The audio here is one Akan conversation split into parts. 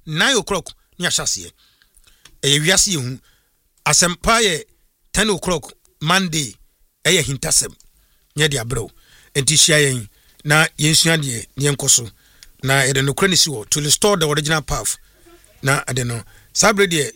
9 o'clock ni ahyase wiase yehu asempa ye 10 o'clock Monday hintasem nye de abrew enti hia yen na yensua de yenkoso na yede no kra nisi wo to restore the original path na ade no sabre de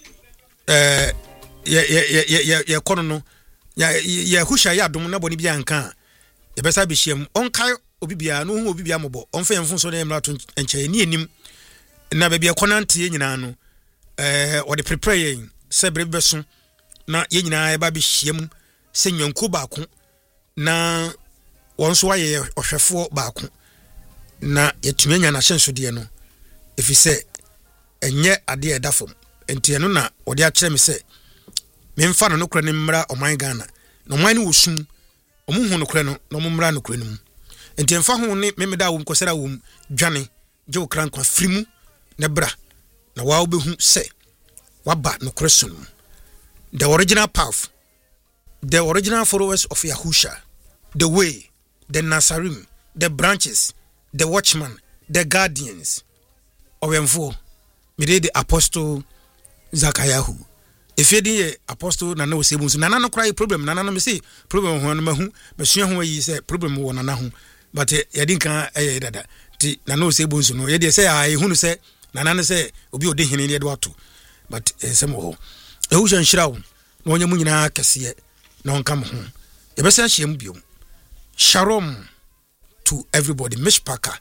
ye kono no ya husha ya dum na boni bia nka ye besa be hiem onkai obi bia no hu obi bia mobo onfa yemfo so na emrato enche ni enim na ba bia konante ye nyina no o de prepare yen sabre beso na ye nyina e ba be hiem se nyanku baako na wonso waye ohwefo baako na yetumi nya na hyenso de no efise enye ade edafom enti eno na odi a kire me se memfa no kure ne mmra oman Ghana no man ne wosum omuhu no kure no no mmra no kure no mu enti emfa ho ne memeda wo mkosera wo dwane je wo kran kwa frimu ne bra na wa obehu se waba no kure sunu the original path, the original followers of Yahusha, the way, the Nasarim, the branches, the watchmen, the guardians of Envo, the apostle Zakayahu. If you the apostle na no sebunsu na no cry problem na no me say problem ho no mahu mesua ho yi say problem wo na ho but ye din kan dada ti na no sebunsu no ye de say ai hu no say na no say obi odi hene ne de wato but sem ho ehu hwan shirawo na onye mu nyina kese na onka mo ho ye be say hiem biom. Shalom to everybody. Mishpaka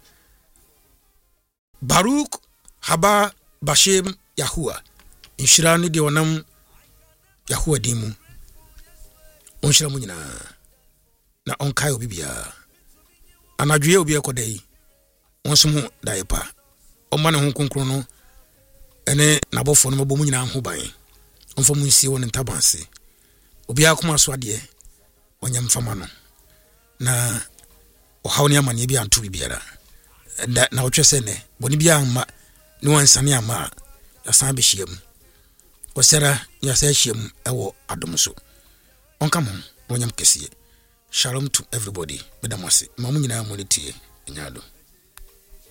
Baruch Haba Bashem Yahuwah Inshirani de wanam Yahuwah dimu onshira mu nyina na onkai obi bia anadwe obi ekodai onso mu daipa omane ho konkro no ene nabofo no mabo mu nyina ho ban onfo mu nsie won ntabanse obi akoma so ade onyam fama no na ohawni amane bia antu biara na otwese ne boni bia amma ne wansane amma yasan be hiem kosera yasa hiem ewo adom so onka mo wonyam kesiye. Shalom to everybody. Bedamase mamu nyina mo netie nyado.